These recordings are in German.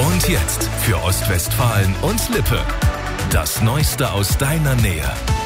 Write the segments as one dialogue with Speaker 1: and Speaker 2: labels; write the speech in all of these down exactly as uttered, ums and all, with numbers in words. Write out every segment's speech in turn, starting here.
Speaker 1: Und jetzt für Ostwestfalen und Lippe. Das Neueste aus deiner Nähe.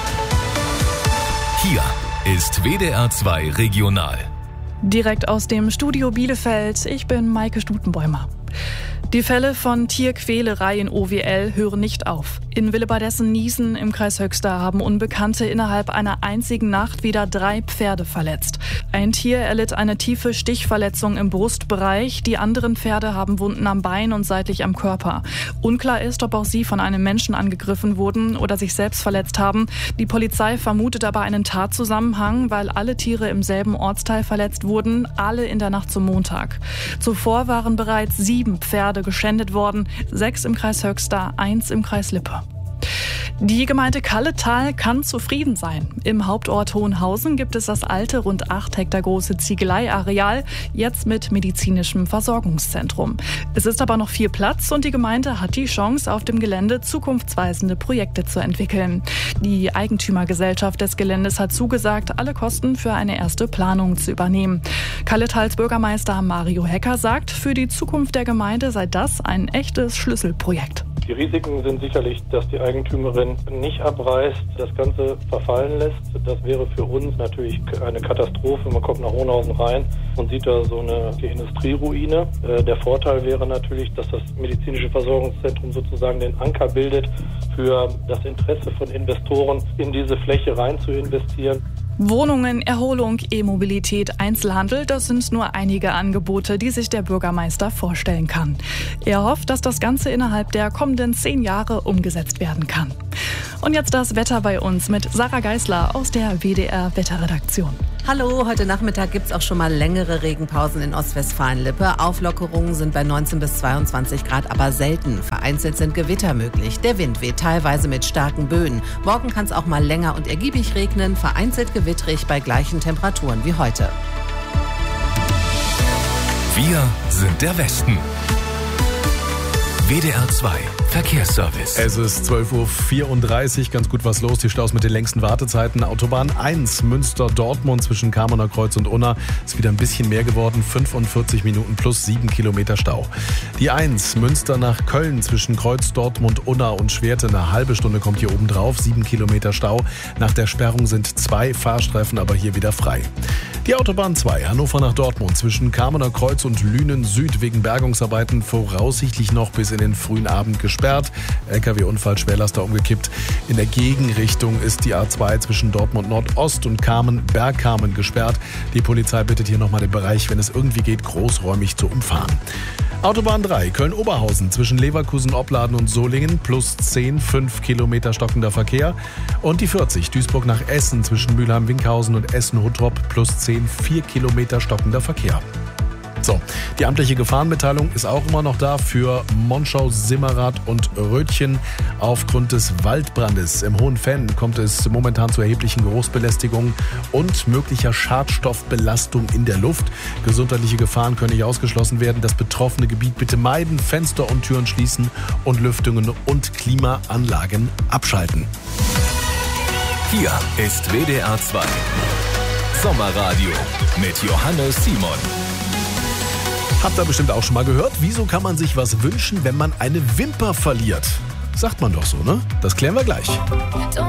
Speaker 1: Hier ist W D R zwei Regional.
Speaker 2: Direkt aus dem Studio Bielefeld, ich bin Maike Stutenbäumer. Die Fälle von Tierquälerei in O W L hören nicht auf. In Willebadessen-Niesen im Kreis Höxter haben Unbekannte innerhalb einer einzigen Nacht wieder drei Pferde verletzt. Ein Tier erlitt eine tiefe Stichverletzung im Brustbereich. Die anderen Pferde haben Wunden am Bein und seitlich am Körper. Unklar ist, ob auch sie von einem Menschen angegriffen wurden oder sich selbst verletzt haben. Die Polizei vermutet aber einen Tatzusammenhang, weil alle Tiere im selben Ortsteil verletzt wurden, alle in der Nacht zum Montag. Zuvor waren bereits sieben Pferde geschändet worden, sechs im Kreis Höxter, eins im Kreis Lippe. Die Gemeinde Kalletal kann zufrieden sein. Im Hauptort Hohenhausen gibt es das alte, rund acht Hektar große Ziegeleiareal, jetzt mit medizinischem Versorgungszentrum. Es ist aber noch viel Platz und die Gemeinde hat die Chance, auf dem Gelände zukunftsweisende Projekte zu entwickeln. Die Eigentümergesellschaft des Geländes hat zugesagt, alle Kosten für eine erste Planung zu übernehmen. Kalletals Bürgermeister Mario Hecker sagt, für die Zukunft der Gemeinde sei das ein echtes Schlüsselprojekt.
Speaker 3: Die Risiken sind sicherlich, dass die Eigentümerin nicht abreißt, das Ganze verfallen lässt. Das wäre für uns natürlich eine Katastrophe. Man kommt nach Hohenhausen rein und sieht da so eine Industrieruine. Der Vorteil wäre natürlich, dass das medizinische Versorgungszentrum sozusagen den Anker bildet für das Interesse von Investoren, in diese Fläche rein zu investieren.
Speaker 2: Wohnungen, Erholung, E-Mobilität, Einzelhandel, das sind nur einige Angebote, die sich der Bürgermeister vorstellen kann. Er hofft, dass das Ganze innerhalb der kommenden zehn Jahre umgesetzt werden kann. Und jetzt das Wetter bei uns mit Sarah Geisler aus der W D R-Wetterredaktion.
Speaker 4: Hallo, heute Nachmittag gibt es auch schon mal längere Regenpausen in Ostwestfalen-Lippe. Auflockerungen sind bei neunzehn bis zweiundzwanzig Grad, aber selten. Vereinzelt sind Gewitter möglich. Der Wind weht teilweise mit starken Böen. Morgen kann es auch mal länger und ergiebig regnen, vereinzelt gewittrig bei gleichen Temperaturen wie heute.
Speaker 1: Wir sind der Westen. W D R zwei Verkehrsservice.
Speaker 5: Es ist zwölf Uhr vierunddreißig, ganz gut was los. Die Staus mit den längsten Wartezeiten. Autobahn eins, Münster-Dortmund zwischen Kamener Kreuz und Unna. Ist wieder ein bisschen mehr geworden. fünfundvierzig Minuten plus sieben Kilometer Stau. Die eins, Münster nach Köln zwischen Kreuz, Dortmund, Unna und Schwerte. Eine halbe Stunde kommt hier oben drauf. sieben Kilometer Stau. Nach der Sperrung sind zwei Fahrstreifen aber hier wieder frei. Die Autobahn zwei, Hannover nach Dortmund zwischen Kamener Kreuz und Lünen Süd wegen Bergungsarbeiten voraussichtlich noch bis in den frühen Abend gesperrt. L K W-Unfall, Schwerlaster umgekippt. In der Gegenrichtung ist die A zwei zwischen Dortmund Nordost und Kamen-Bergkamen gesperrt. Die Polizei bittet hier nochmal den Bereich, wenn es irgendwie geht, großräumig zu umfahren. Autobahn drei, Köln-Oberhausen zwischen Leverkusen, Opladen und Solingen plus zehn, fünf Kilometer stockender Verkehr. Und die vierzig, Duisburg nach Essen zwischen Mülheim-Winkhausen und Essen-Huttrop plus zehn, vier Kilometer stockender Verkehr. So, die amtliche Gefahrenmitteilung ist auch immer noch da für Monschau, Simmerath und Rötchen. Aufgrund des Waldbrandes im Hohenfenn kommt es momentan zu erheblichen Geruchsbelästigungen und möglicher Schadstoffbelastung in der Luft. Gesundheitliche Gefahren können nicht ausgeschlossen werden. Das betroffene Gebiet bitte meiden, Fenster und Türen schließen und Lüftungen und Klimaanlagen abschalten.
Speaker 1: Hier ist W D R zwei Sommerradio mit Johannes Simon.
Speaker 5: Habt ihr bestimmt auch schon mal gehört, wieso kann man sich was wünschen, wenn man eine Wimper verliert? Sagt man doch so, ne? Das klären wir gleich.